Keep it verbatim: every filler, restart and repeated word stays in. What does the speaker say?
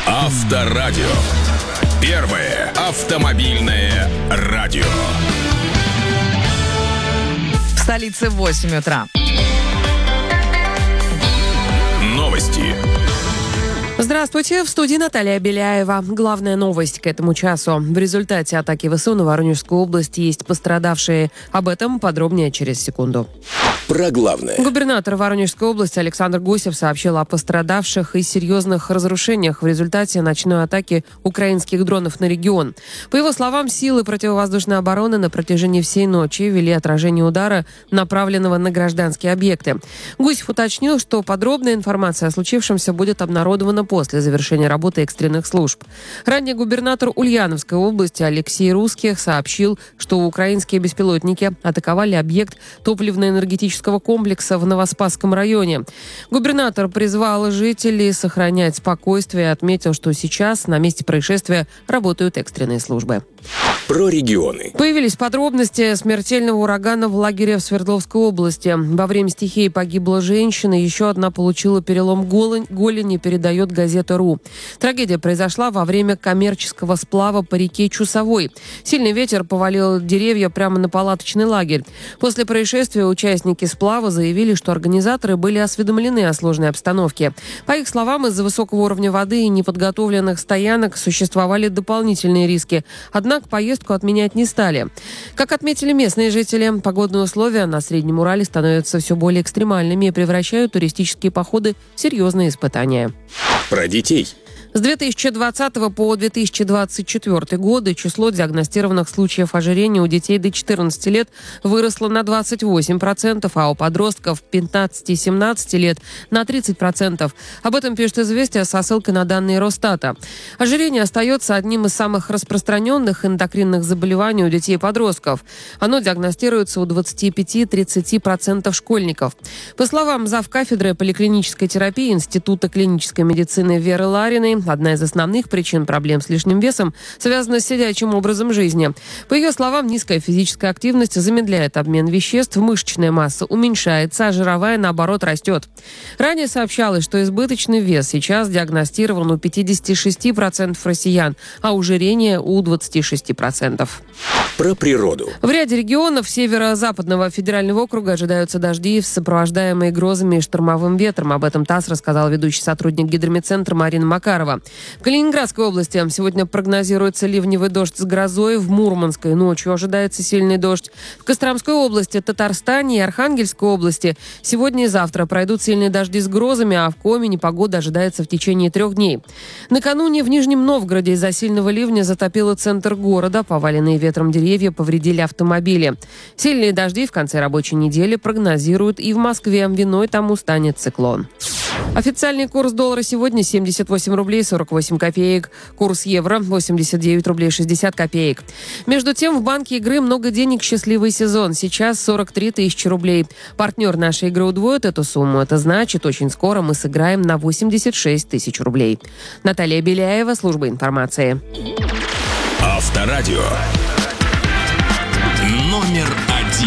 Авторадио. Первое автомобильное радио. В столице восемь утра. Новости. Здравствуйте, в студии Наталья Беляева. Главная новость к этому часу. В результате атаки ВСУ на Воронежскую область есть пострадавшие. Об этом подробнее через секунду. Про главное. Губернатор Воронежской области Александр Гусев сообщил о пострадавших и серьезных разрушениях в результате ночной атаки украинских дронов на регион. По его словам, силы противовоздушной обороны на протяжении всей ночи вели отражение удара, направленного на гражданские объекты. Гусев уточнил, что подробная информация о случившемся будет обнародована после завершения работы экстренных служб. Ранее губернатор Ульяновской области Алексей Русских сообщил, что украинские беспилотники атаковали объект топливно-энергетического комплекса в Новоспасском районе. Губернатор призвал жителей сохранять спокойствие и отметил, что сейчас на месте происшествия работают экстренные службы. Про регионы. Появились подробности смертельного урагана в лагере в Свердловской области. Во время стихии погибла женщина, еще одна получила перелом голени, передает газета «Ру». Трагедия произошла во время коммерческого сплава по реке Чусовой. Сильный ветер повалил деревья прямо на палаточный лагерь. После происшествия участники сплава заявили, что организаторы были осведомлены о сложной обстановке. По их словам, из-за высокого уровня воды и неподготовленных стоянок существовали дополнительные риски. Однако поездку отменять не стали. Как отметили местные жители, погодные условия на Среднем Урале становятся все более экстремальными и превращают туристические походы в серьезные испытания. Про детей. С две тысячи двадцатого по две тысячи двадцать четвёртый годы число диагностированных случаев ожирения у детей до четырнадцати лет выросло на двадцать восемь процентов, а у подростков пятнадцати-семнадцати лет на тридцать процентов. Об этом пишет «Известия» со ссылкой на данные Росстата. Ожирение остается одним из самых распространенных эндокринных заболеваний у детей и подростков. Оно диагностируется у двадцати пяти-тридцати процентов школьников. По словам завкафедры поликлинической терапии Института клинической медицины Веры Лариной, одна из основных причин проблем с лишним весом связана с сидячим образом жизни. По ее словам, низкая физическая активность замедляет обмен веществ, мышечная масса уменьшается, а жировая, наоборот, растет. Ранее сообщалось, что избыточный вес сейчас диагностирован у пятидесяти шести процентов россиян, а ожирение у двадцати шести процентов. Про природу. В ряде регионов северо-западного федерального округа ожидаются дожди, сопровождаемые грозами и штормовым ветром. Об этом ТАСС рассказал ведущий сотрудник Гидрометцентра Марина Макарова. В Калининградской области сегодня прогнозируется ливневый дождь с грозой, в Мурманской ночью ожидается сильный дождь. В Костромской области, Татарстане и Архангельской области сегодня и завтра пройдут сильные дожди с грозами, а в Коми непогода ожидается в течение трех дней. Накануне в Нижнем Новгороде из-за сильного ливня затопило центр города, поваленные ветром деревья повредили автомобили. Сильные дожди в конце рабочей недели прогнозируют и в Москве. Виной тому станет циклон. Официальный курс доллара сегодня семьдесят восемь рублей сорок восемь копеек. Курс евро восемьдесят девять рублей шестьдесят копеек. Между тем, в банке игры много денег, счастливый сезон. Сейчас сорок три тысячи рублей. Партнер нашей игры удвоит эту сумму. Это значит, очень скоро мы сыграем на восемьдесят шесть тысяч рублей. Наталья Беляева, служба информации. Авторадио. Номер